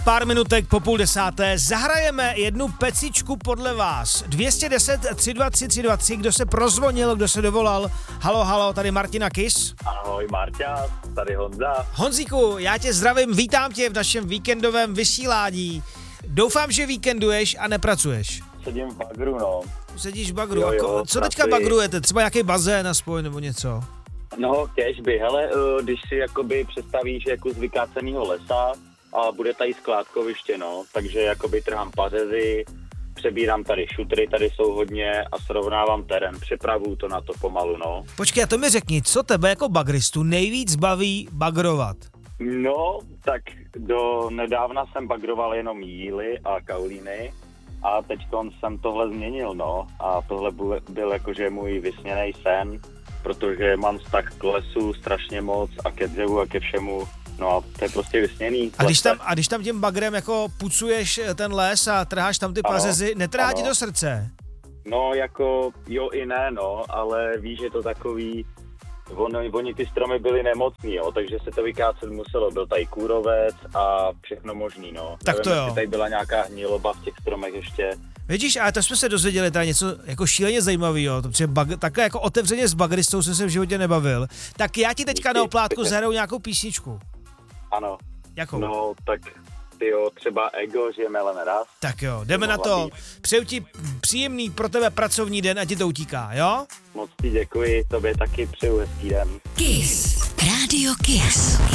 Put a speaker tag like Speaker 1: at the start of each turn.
Speaker 1: Pár minutek po 9:30 zahrajeme jednu pecičku podle vás. 210 323 323, kdo se prozvonil, kdo se dovolal. Halo, tady Martina Kiss.
Speaker 2: Ahoj Marťa, tady Honza.
Speaker 1: Honzíku, já tě zdravím, vítám tě v našem víkendovém vysílání. Doufám, že víkenduješ a nepracuješ.
Speaker 2: Sedím v bagru, no.
Speaker 1: Sedíš v bagru.
Speaker 2: Jo,
Speaker 1: co teďka bagrujete? Třeba nějaký bazén aspoň nebo něco?
Speaker 2: No, kéžby, hele, když si jakoby představíš jako z vykáceného lesa a bude tady skládkoviště, no, takže jakoby trhám pařezy, přebírám tady šutry, tady jsou hodně a srovnávám terén, připravuju to na to pomalu, no.
Speaker 1: Počkej, a to mi řekni, co tebe jako bagristu nejvíc baví bagrovat?
Speaker 2: No, tak do nedávna jsem bagroval jenom jíly a kaolíny a teď jsem tohle změnil, no, a tohle byl jakože můj vysněný sen, protože mám vztah k lesu strašně moc a ke dřevu a ke všemu. No a to je prostě vysněný.
Speaker 1: A když tam tím bagrem jako pucuješ ten les a trháš tam ty pařezy, netrhá ti do srdce?
Speaker 2: No jako jo i ne, no, ale víš, že to takový, oni ty stromy byly nemocný, jo, takže se to vykácet muselo, byl tady kůrovec a všechno možný, no.
Speaker 1: Tak to jo.
Speaker 2: Tady byla nějaká hniloba v těch stromech ještě.
Speaker 1: Vidíš, ale to jsme se dozvěděli, tady něco jako šíleně zajímavého, protože takhle jako otevřeně s bagristou jsem se v životě nebavil. Tak já ti teďka na oplátku zahraju nějakou písničku.
Speaker 2: Ano.
Speaker 1: Jakou?
Speaker 2: No, tak tyjo, třeba Ego, žijeme jen raz.
Speaker 1: Tak jo, jdeme na to. Přeju ti příjemný pro tebe pracovní den a ti to utíká, jo?
Speaker 2: Moc ti děkuji, tobě taky přeju hezký den.
Speaker 3: Kiss. Radio Kiss.